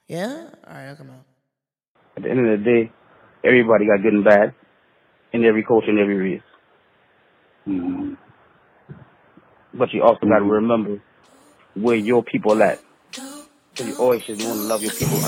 Yeah? Alright, I'll come out. At the end of the day, everybody got good and bad in every culture and every race. Mm-hmm. But you also got to remember where your people at. So you always should want to love your people